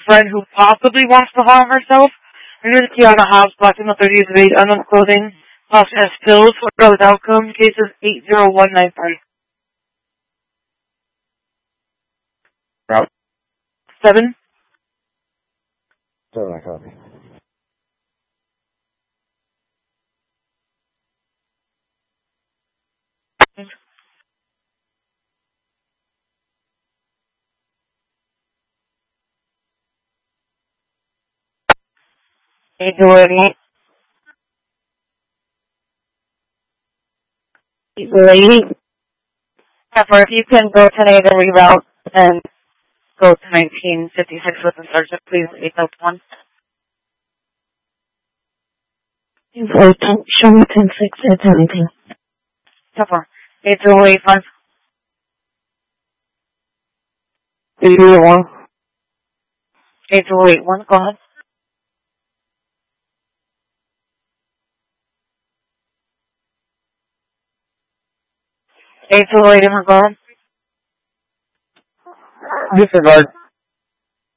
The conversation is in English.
friend who possibly wants to harm herself. Near the Kiana House, blocking the 30th of age, unknown clothing, caution as pills, with outcome, cases 80193. Route 7. 7, I copy. Lady. However, if you can go to Nader reroute and go to 1956 with the sergeant, please, 801. Show me 10-6 at 17. However, 8085. 8081. 8081, go ahead. 8081, go ahead. Disregard.